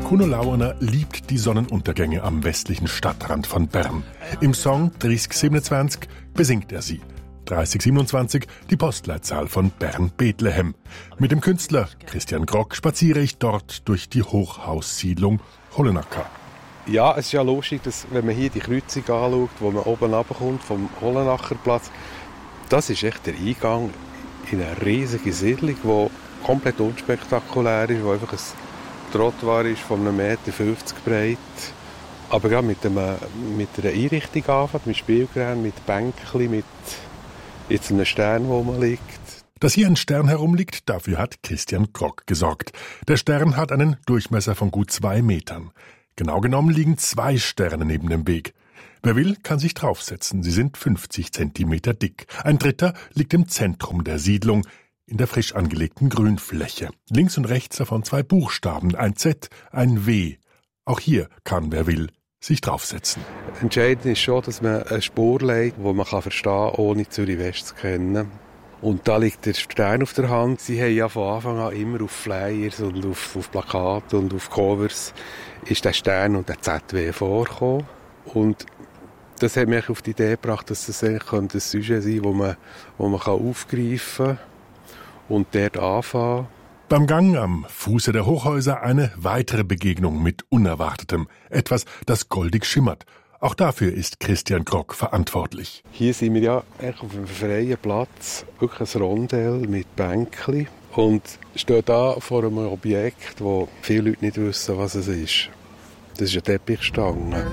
Kuno Lauener liebt die Sonnenuntergänge am westlichen Stadtrand von Bern. Im Song 3027 besingt er sie. 3027, die Postleitzahl von Bern-Bethlehem. Mit dem Künstler Christian Grock spaziere ich dort durch die Hochhaussiedlung Hollenacker. Ja, es ist ja lustig, dass, wenn man hier die Kreuzung anschaut, wo man oben runterkommt vom Hollenackerplatz, das ist echt der Eingang in eine riesige Siedlung, die komplett unspektakulär ist, wo einfach ein Trottoir ist von 1,50 Meter breit. Aber gerade mit einer Einrichtung anfängt, mit Spielgeräten, mit Bänkchen, mit jetzt einem Stern, wo man liegt. Dass hier ein Stern herumliegt, dafür hat Christian Grock gesorgt. Der Stern hat einen Durchmesser von gut 2 Metern. Genau genommen liegen 2 Sterne neben dem Weg. Wer will, kann sich draufsetzen. Sie sind 50 Zentimeter dick. Ein dritter liegt im Zentrum der Siedlung, in der frisch angelegten Grünfläche. Links und rechts davon 2 Buchstaben, ein Z, ein W. Auch hier kann, wer will, sich draufsetzen. Entscheidend ist schon, dass man eine Spur legt, die man verstehen kann, ohne Zürich West zu kennen. Und da liegt der Stern auf der Hand. Sie haben ja von Anfang an immer auf Flyers und auf Plakaten und auf Covers ist der Stern und der ZW vorgekommen. Und das hat mich auf die Idee gebracht, dass das eigentlich ein Sujet sein könnte, das man aufgreifen kann und dort anfangen. Beim Gang am Fuße der Hochhäuser eine weitere Begegnung mit Unerwartetem. Etwas, das goldig schimmert. Auch dafür ist Christian Grock verantwortlich. Hier sind wir ja auf einem freien Platz, wirklich ein Rondell mit Bänkchen. Und stehen da vor einem Objekt, wo viele Leute nicht wissen, was es ist. Das ist eine Teppichstange.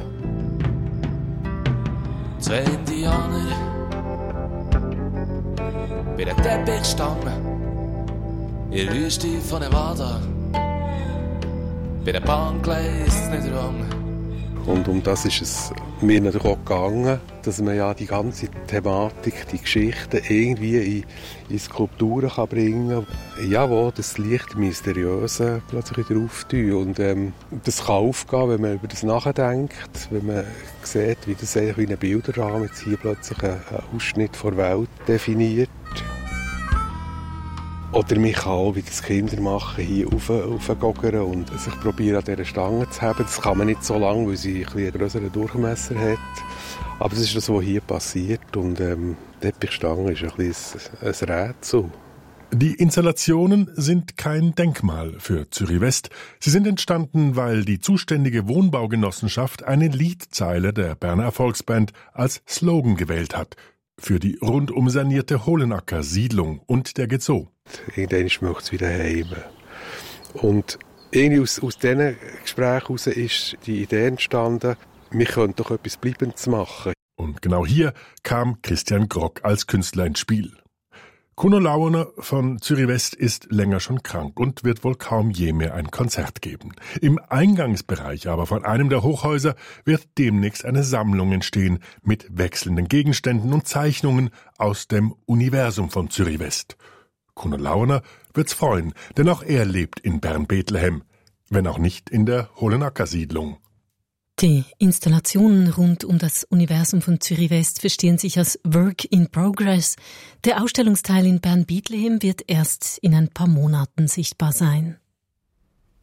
2 Indianer bei der Teppichstange in der Wüste von Nevada. Bei der Bahn gleist nicht rum. Und um das ist es mir natürlich auch gegangen, dass man ja die ganze Thematik, die Geschichte irgendwie in Skulpturen kann bringen kann. Ja, wo das Licht Mysteriöse plötzlich wieder auftun. Und das kann aufgehen, wenn man über das nachdenkt, wenn man sieht, wie das eigentlich wie ein Bilderrahmen jetzt hier plötzlich einen Ausschnitt der Welt definiert. Oder mich auch, wie das Kinder machen, hier raufgogern und sich probieren, an dieser Stange zu haben. Das kann man nicht so lange, weil sie einen grösseren Durchmesser hat. Aber das ist das, was hier passiert. Und die Teppichstange ist ein Rätsel. Die Installationen sind kein Denkmal für Zürich West. Sie sind entstanden, weil die zuständige Wohnbaugenossenschaft eine Liedzeile der Berner Erfolgsband als Slogan gewählt hat. Für die rundum sanierte Hollenacker Siedlung. Und der geht so. Irgendwann möchte es wieder heim. Und irgendwie aus diesen Gesprächen heraus ist die Idee entstanden, wir könnten doch etwas Bleibendes machen. Und genau hier kam Christian Grock als Künstler ins Spiel. Kuno Lauener von Zürich West ist länger schon krank und wird wohl kaum je mehr ein Konzert geben. Im Eingangsbereich aber von einem der Hochhäuser wird demnächst eine Sammlung entstehen mit wechselnden Gegenständen und Zeichnungen aus dem Universum von Zürich West. Kuno Lauener wird's freuen, denn auch er lebt in Bern-Bethlehem, wenn auch nicht in der Hollenacker-Siedlung. Die Installationen rund um das Universum von Zürich West verstehen sich als Work in Progress. Der Ausstellungsteil in Bern-Bethlehem wird erst in ein paar Monaten sichtbar sein.